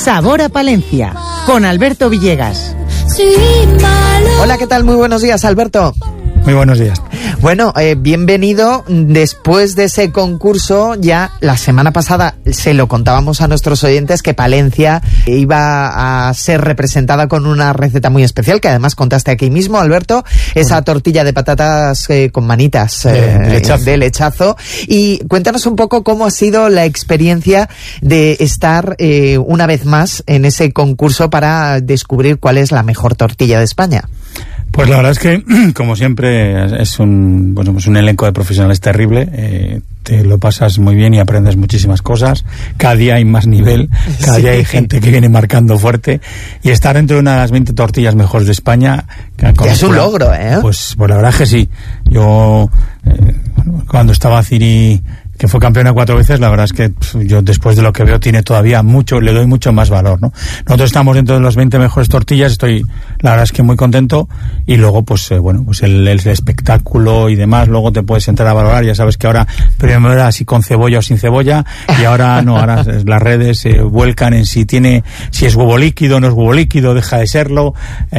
Sabor a Palencia, con Alberto Villegas. Hola, ¿qué tal? Muy buenos días, Alberto. Muy buenos días. Bueno, bienvenido. Después de ese concurso, ya la semana pasada se lo contábamos a nuestros oyentes que Palencia iba a ser representada con una receta muy especial, que además contaste aquí mismo, Alberto, esa tortilla de patatas con manitas de lechazo. Y cuéntanos un poco cómo ha sido la experiencia de estar una vez más en ese concurso para descubrir cuál es la mejor tortilla de España. Pues la verdad es que, como siempre, es un elenco de profesionales terrible. Te lo pasas muy bien y aprendes muchísimas cosas. Cada día hay más nivel, cada día hay gente que viene marcando fuerte. Y estar dentro de una de las 20 tortillas mejores de España... Es un logro, ¿eh? Pues la verdad es que sí. Yo, cuando estaba Ciri, que fue campeona 4 veces, la verdad es que yo, después de lo que veo, tiene todavía mucho, le doy mucho más valor, ¿no? Nosotros estamos dentro de las 20 mejores tortillas, estoy, la verdad es que muy contento, y luego, el espectáculo y demás, luego te puedes entrar a valorar, ya sabes que ahora, primero era si con cebolla o sin cebolla, y ahora no, ahora las redes se vuelcan en si es huevo líquido o no es huevo líquido, deja de serlo,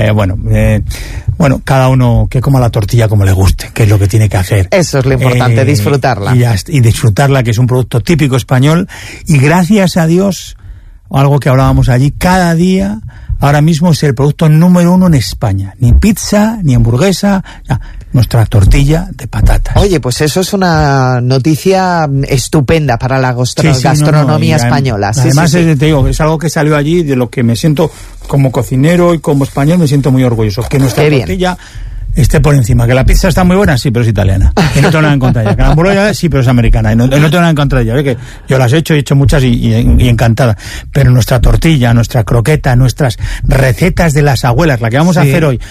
cada uno que coma la tortilla como le guste, que es lo que tiene que hacer. Eso es lo importante, disfrutarla. Y disfrutarla, que es un producto típico español, y gracias a Dios, algo que hablábamos allí, cada día, ahora mismo es el producto número 1 en España. Ni pizza, ni hamburguesa, nuestra tortilla de patatas. Oye, pues eso es una noticia estupenda para la gastronomía española. Además, te digo, es algo que salió allí, de lo que me siento como cocinero y como español, me siento muy orgulloso. Que nuestra tortilla esté por encima. Que la pizza está muy buena, sí, pero es italiana. Y no tengo nada en contra de ella. Que la hamburguesa, sí, pero es americana. Y no tengo nada en contra de ella. Que yo las he hecho muchas y encantada. Pero nuestra tortilla, nuestra croqueta, nuestras recetas de las abuelas, la que vamos a hacer hoy,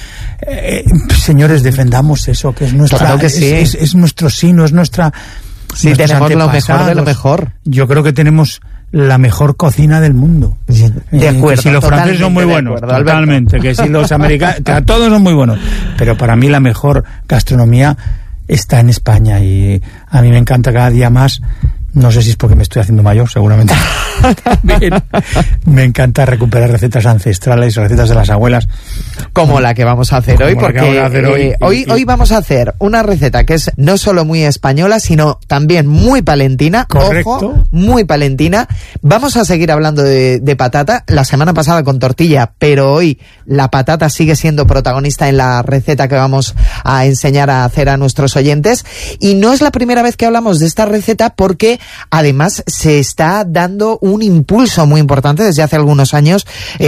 señores, defendamos eso, que es nuestra... Claro que sí. Es nuestro sino, es nuestra... Sí, tenemos lo mejor de lo mejor. Yo creo que tenemos la mejor cocina del mundo. De acuerdo. Que si los franceses son muy buenos, totalmente. Que si los americanos, todos son muy buenos. Pero para mí la mejor gastronomía está en España, y a mí me encanta cada día más. No sé si es porque me estoy haciendo mayor, seguramente. También me encanta recuperar recetas ancestrales, recetas de las abuelas. Como la que vamos a hacer hoy, porque hoy vamos a hacer una receta que es no solo muy española, sino también muy palentina. Correcto. Ojo, muy palentina. Vamos a seguir hablando de patata. La semana pasada con tortilla, pero hoy la patata sigue siendo protagonista en la receta que vamos a enseñar a hacer a nuestros oyentes. Y no es la primera vez que hablamos de esta receta, porque además se está dando un impulso muy importante desde hace algunos años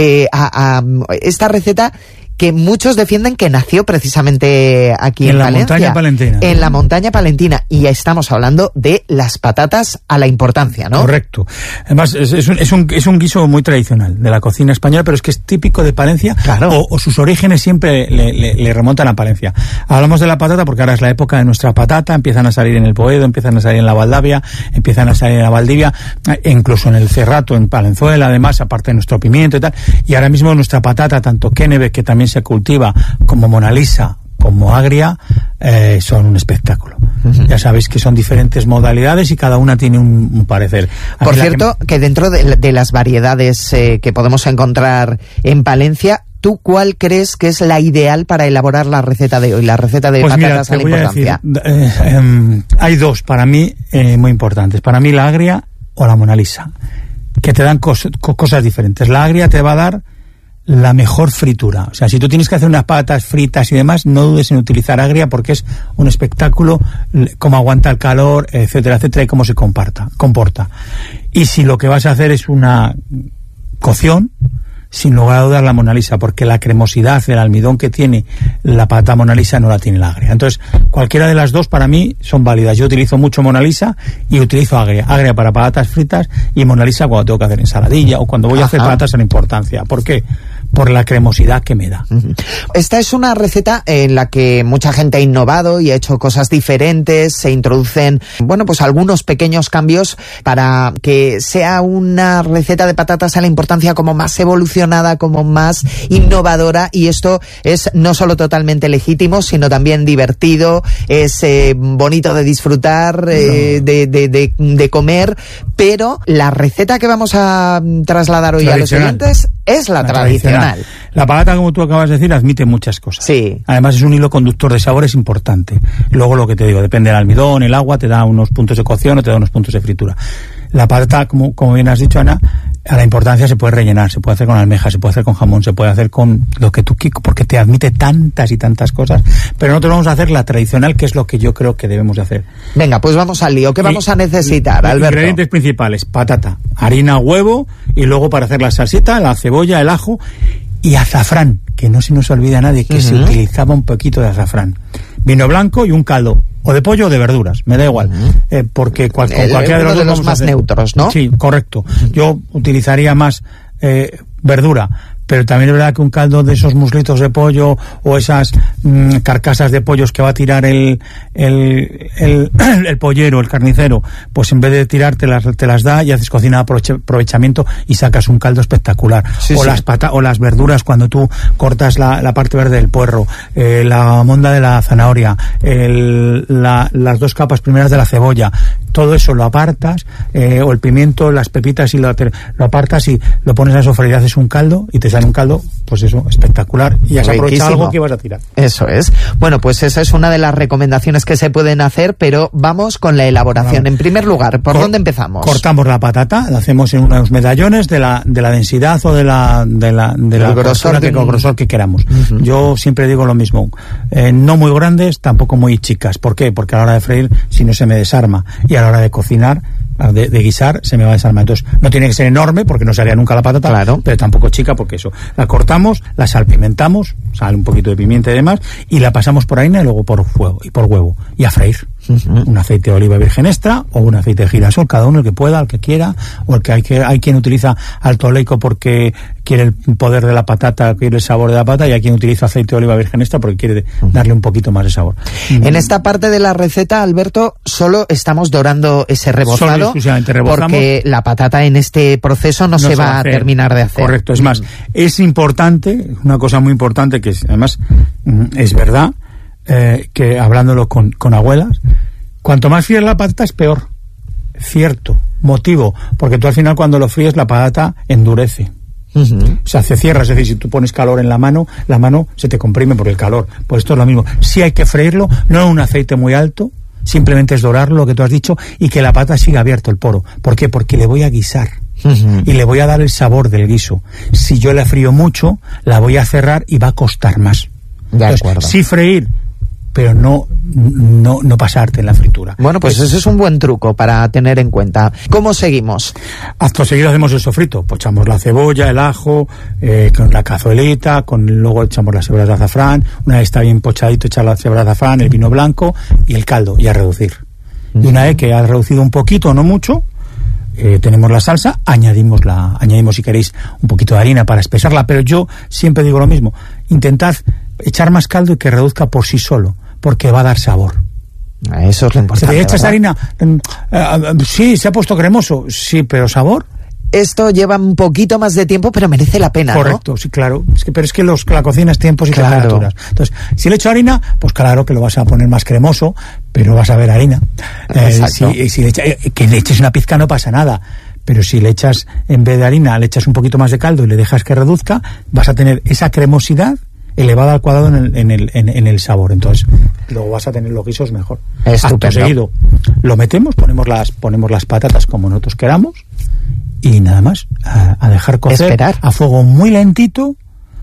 a esta receta, que muchos defienden que nació precisamente aquí en Palencia, montaña palentina. En la montaña palentina. Y ya estamos hablando de las patatas a la importancia, ¿no? Correcto. Además, es un guiso muy tradicional de la cocina española, pero es que es típico de Palencia. Claro. O sus orígenes siempre le remontan a Palencia. Hablamos de la patata porque ahora es la época de nuestra patata. Empiezan a salir en el Boedo, empiezan a salir en la Valdavia, empiezan a salir en la Valdivia, incluso en el Cerrato, en Palenzuela, además, aparte de nuestro pimiento y tal. Y ahora mismo nuestra patata, tanto Kennebec, que también se cultiva, como Mona Lisa, como Agria, son un espectáculo. Uh-huh. Ya sabéis que son diferentes modalidades y cada una tiene un parecer. Por cierto, que dentro de las variedades que podemos encontrar en Palencia, ¿tú cuál crees que es la ideal para elaborar la receta de hoy, la receta de patatas a la importancia? Hay dos para mí muy importantes. Para mí la Agria o la Mona Lisa, que te dan cosas diferentes. La Agria te va a dar la mejor fritura. O sea, si tú tienes que hacer unas patatas fritas y demás, no dudes en utilizar Agria, porque es un espectáculo, cómo aguanta el calor, etcétera, etcétera, y cómo se comporta. Y si lo que vas a hacer es una cocción, sin lugar a dudas la Mona Lisa, porque la cremosidad, el almidón que tiene la patata Mona Lisa no la tiene la Agria. Entonces, cualquiera de las dos para mí son válidas. Yo utilizo mucho Mona Lisa y utilizo Agria. Agria para patatas fritas y Mona Lisa cuando tengo que hacer ensaladilla o cuando voy a hacer patatas a la importancia. ¿Por qué? por la cremosidad que me da. Esta es una receta en la que mucha gente ha innovado y ha hecho cosas diferentes, se introducen, bueno, pues algunos pequeños cambios para que sea una receta de patatas a la importancia como más evolucionada, como más innovadora, y esto es no solo totalmente legítimo, sino también divertido, es bonito de disfrutar, de comer, pero la receta que vamos a trasladar hoy a los oyentes es la tradicional. La patata, como tú acabas de decir, admite muchas cosas. Sí. Además es un hilo conductor de sabores importante. Luego lo que te digo, depende del almidón, el agua, te da unos puntos de cocción o te da unos puntos de fritura. La patata, como bien has dicho, Ana, a la importancia se puede rellenar, se puede hacer con almejas, se puede hacer con jamón, se puede hacer con lo que tú quieras, porque te admite tantas y tantas cosas. Pero nosotros vamos a hacer la tradicional, que es lo que yo creo que debemos de hacer. Venga, pues vamos al lío. ¿Qué vamos a necesitar, Alberto? Ingredientes principales: patata, harina, huevo, y luego para hacer la salsita, la cebolla, el ajo y azafrán, que no se nos olvida a nadie que se utilizaba un poquito de azafrán. Vino blanco y un caldo, o de pollo o de verduras, me da igual, porque cualquiera de los más neutros, ¿no? Sí, correcto. Yo utilizaría más verdura, pero también es verdad que un caldo de esos muslitos de pollo o esas carcasas de pollos que va a tirar el pollero, el carnicero, pues en vez de tirar te las da y haces cocina de aprovechamiento y sacas un caldo espectacular. Sí, o sí. O las verduras, cuando tú cortas la parte verde del puerro, la monda de la zanahoria, las 2 capas primeras de la cebolla, todo eso lo apartas, o el pimiento, las pepitas, y lo apartas y lo pones a sofreír, haces un caldo y te sale un caldo, pues eso, espectacular, y has aprovechado algo que ibas a tirar. Eso es. Bueno, pues esa es una de las recomendaciones que se pueden hacer, pero vamos con la elaboración. En primer lugar, ¿por dónde empezamos? Cortamos la patata, la hacemos en unos medallones de la densidad o del grosor que queramos. Yo siempre digo lo mismo, no muy grandes, tampoco muy chicas. ¿Por qué? Porque a la hora de freír, si no, se me desarma, y a la hora de cocinar, de guisar, se me va a desarmar. Entonces no tiene que ser enorme, porque no se haría nunca la patata, claro, pero tampoco chica, porque eso, la cortamos, la salpimentamos, sale un poquito de pimienta y demás, y la pasamos por harina y luego por fuego y por huevo, y a freír. Un aceite de oliva virgen extra o un aceite de girasol, cada uno el que pueda, el que quiera, o el que hay quien utiliza alto oleico porque quiere el poder de la patata, quiere el sabor de la patata, y hay quien utiliza aceite de oliva virgen extra porque quiere darle un poquito más de sabor. En esta parte de la receta, Alberto, solo estamos dorando ese rebozado, solo exclusivamente rebozamos, porque la patata en este proceso no se va a terminar de hacer. Correcto, es más, es importante, una cosa muy importante que además es verdad, que hablándolo con abuelas, cuanto más fríes la patata es peor. Cierto. Motivo, porque tú al final cuando lo fríes la patata endurece. Se hace cierra, es decir, si tú pones calor en la mano se te comprime por el calor. Pues esto es lo mismo. Sí hay que freírlo, no en un aceite muy alto, simplemente es dorarlo, lo que tú has dicho, y que la patata siga abierto el poro. ¿Por qué? Porque le voy a guisar. Y le voy a dar el sabor del guiso. Si yo la frío mucho, la voy a cerrar y va a costar más. De acuerdo. Entonces, sí freír, pero no pasarte en la fritura. Bueno, pues ese es un buen truco para tener en cuenta. ¿Cómo seguimos? Acto seguido hacemos el sofrito. Pues echamos la cebolla, el ajo, con la cazuelita, luego echamos las cebolas de azafrán. Una vez está bien pochadito, echar la cebola de azafrán, el vino blanco y el caldo, y a reducir. Y una vez que ha reducido un poquito, no mucho, tenemos la salsa, añadimos si queréis un poquito de harina para espesarla, pero yo siempre digo lo mismo: intentad echar más caldo y que reduzca por sí solo, porque va a dar sabor. Eso es lo importante. Si echas harina, sí, se ha puesto cremoso, sí, pero sabor. Esto lleva un poquito más de tiempo, pero merece la pena, correcto, ¿no? Sí, claro. Pero es que la cocina es tiempos y temperaturas. Entonces, si le echo harina, pues claro que lo vas a poner más cremoso, pero vas a ver harina. Que le eches una pizca no pasa nada. Pero si le echas, en vez de harina, le echas un poquito más de caldo y le dejas que reduzca, vas a tener esa cremosidad elevada al cuadrado en el sabor. Entonces luego vas a tener los guisos mejor. Estupendo. Acto seguido lo metemos, ponemos las patatas como nosotros queramos, y nada más, a dejar cocer. Esperar a fuego muy lentito,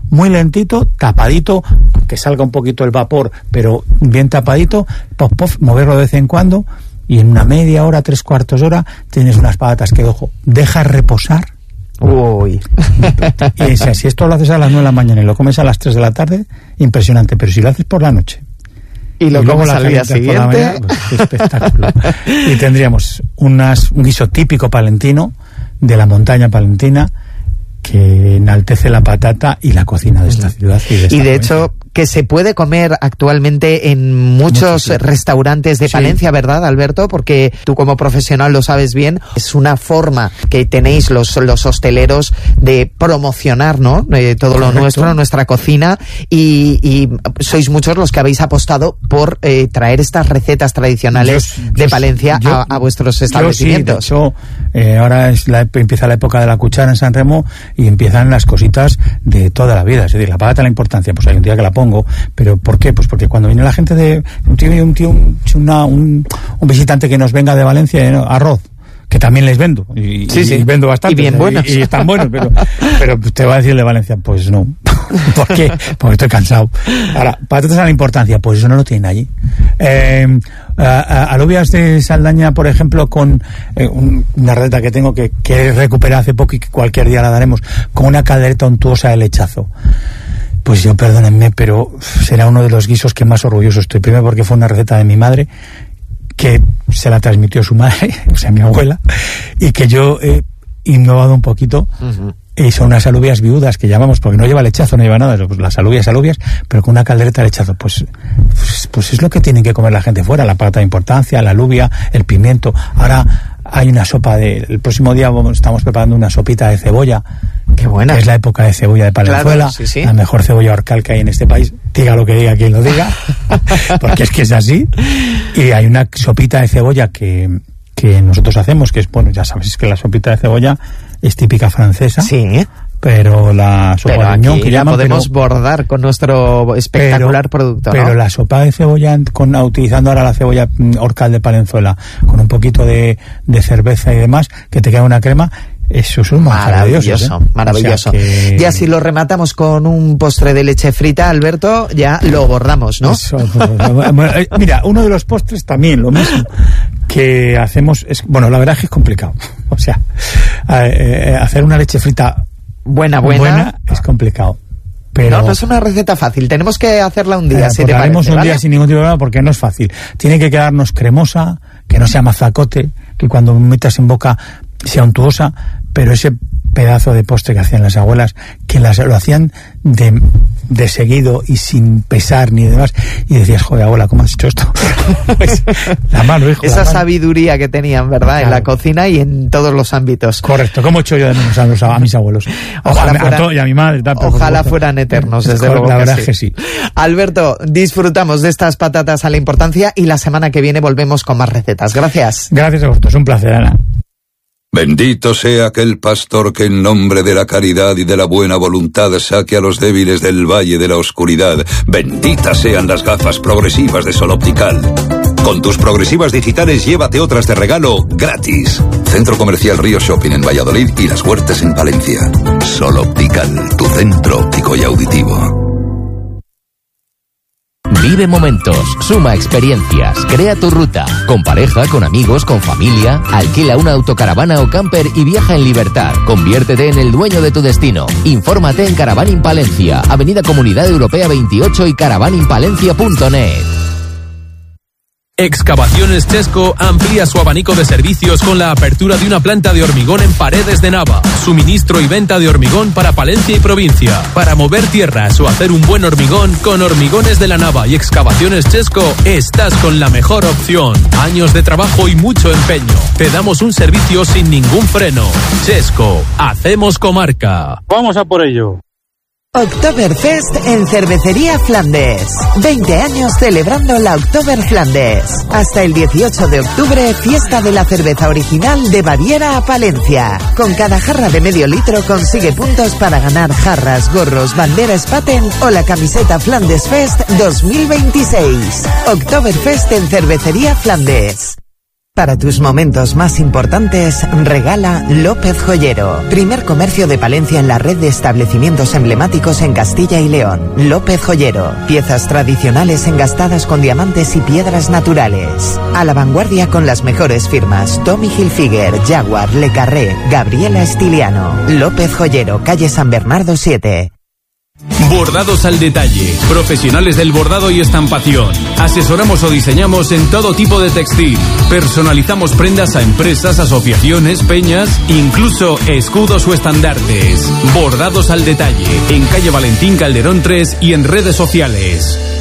tapadito, que salga un poquito el vapor, pero bien tapadito, moverlo de vez en cuando, y en una media hora, 3/4 hora tienes unas patatas que, ojo, dejas reposar. Uy. Y si esto lo haces a las 9 de la mañana y lo comes a las 3 de la tarde, impresionante. Pero si lo haces por la noche y lo comes al día siguiente, mañana, pues, espectáculo. Y tendríamos un guiso típico palentino, de la montaña palentina, que enaltece la patata y la cocina de esta ciudad. Y de hecho, que se puede comer actualmente en muchos restaurantes de Palencia, ¿verdad, Alberto? Porque tú como profesional lo sabes bien, es una forma que tenéis los hosteleros de promocionar, ¿no? Todo lo nuestro, nuestra cocina, y sois muchos los que habéis apostado por traer estas recetas tradicionales de Palencia a vuestros establecimientos. Sí, de hecho, ahora empieza la época de la cuchara en San Remo y empiezan las cositas de toda la vida. Es decir, la patata, la importancia, pues hay un día que la pongo, pero ¿por qué? Pues porque cuando viene la gente de un visitante que nos venga de Valencia, arroz, que también les vendo, y vendo bastante, y bien buenos, y están buenos, pero te va a decir de Valencia, pues no. ¿Por qué? Porque estoy cansado. Ahora, patatas a la importancia, pues eso no lo tienen allí. Alubias de Saldaña, por ejemplo, con una receta que tengo que recuperé hace poco y que cualquier día la daremos, con una caldereta untuosa de lechazo. Pues yo, perdónenme, pero será uno de los guisos que más orgulloso estoy. Primero porque fue una receta de mi madre, que se la transmitió su madre, o sea, mi abuela, y que yo he innovado un poquito. Y son unas alubias viudas que llamamos, porque no lleva lechazo, no lleva nada, pues las alubias, pero con una caldereta de lechazo. Pues es lo que tienen que comer la gente fuera, la patata de importancia, la alubia, el pimiento. Ahora hay una sopa el próximo día estamos preparando una sopita de cebolla. Qué buena. Es la época de cebolla de Palenzuela, claro, sí. La mejor cebolla orcal que hay en este país. Diga lo que diga quien lo diga, porque es que es así. Y hay una sopita de cebolla que nosotros hacemos, que es, bueno, ya sabéis que la sopita de cebolla es típica francesa. Sí. Pero la sopa de riñón, que llaman, podemos bordar con nuestro espectacular producto, ¿no? Pero la sopa de cebolla, utilizando ahora la cebolla orcal de Palenzuela, con un poquito de cerveza y demás, que te queda una crema, eso es un maravilloso. Maravilloso. O sea que... Ya si lo rematamos con un postre de leche frita, Alberto, ya lo bordamos, ¿no? Eso, mira, uno de los postres también, lo mismo que hacemos, la verdad es que es complicado. O sea, hacer una leche frita buena es complicado. Pero no es una receta fácil, tenemos que hacerla un día, si te parece, haremos un día sin ningún tipo de problema, porque no es fácil. Tiene que quedarnos cremosa, que no sea mazacote, que cuando metas en boca sea untuosa, pero ese pedazo de postre que hacían las abuelas, que lo hacían de seguido y sin pesar ni demás, y decías, joder, abuela, ¿cómo has hecho esto? Pues, la mano, hijo. Esa sabiduría que tenían, ¿verdad? Claro. En la cocina y en todos los ámbitos. Correcto, como he hecho yo de menos a mis abuelos. Y a mi madre. Ojalá fueran eternos, desde luego. La verdad es que sí. Alberto, disfrutamos de estas patatas a la importancia y la semana que viene volvemos con más recetas. Gracias. Gracias a vosotros, un placer, Ana. Bendito sea aquel pastor que en nombre de la caridad y de la buena voluntad saque a los débiles del valle de la oscuridad. Benditas sean las gafas progresivas de Sol Optical. Con tus progresivas digitales llévate otras de regalo gratis. Centro Comercial Río Shopping en Valladolid y Las Huertas en Palencia. Sol Optical, tu centro óptico y auditivo. Vive momentos, suma experiencias, crea tu ruta. Con pareja, con amigos, con familia. Alquila una autocaravana o camper y viaja en libertad. Conviértete en el dueño de tu destino. Infórmate en Caravaning Palencia, Avenida Comunidad Europea 28 y caravaningpalencia.net. Excavaciones Chesco amplía su abanico de servicios con la apertura de una planta de hormigón en Paredes de Nava. Suministro y venta de hormigón para Palencia y provincia. Para mover tierras o hacer un buen hormigón, con Hormigones de la Nava y Excavaciones Chesco estás con la mejor opción. Años de trabajo y mucho empeño. Te damos un servicio sin ningún freno. Chesco, hacemos comarca. Vamos a por ello. Oktoberfest en Cervecería Flandes. 20 años celebrando la Oktober Flandes. Hasta el 18 de octubre, fiesta de la cerveza original de Baviera a Palencia. Con cada jarra de medio litro consigue puntos para ganar jarras, gorros, banderas Patent o la camiseta Flandes Fest 2026. Oktoberfest en Cervecería Flandes. Para tus momentos más importantes, regala López Joyero. Primer comercio de Palencia en la red de establecimientos emblemáticos en Castilla y León. López Joyero. Piezas tradicionales engastadas con diamantes y piedras naturales. A la vanguardia con las mejores firmas: Tommy Hilfiger, Jaguar, Le Carré, Gabriela Estiliano. López Joyero, calle San Bernardo 7. Bordados al detalle, profesionales del bordado y estampación. Asesoramos o diseñamos en todo tipo de textil. Personalizamos prendas a empresas, asociaciones, peñas, incluso escudos o estandartes. Bordados al detalle, en calle Valentín Calderón 3 y en redes sociales.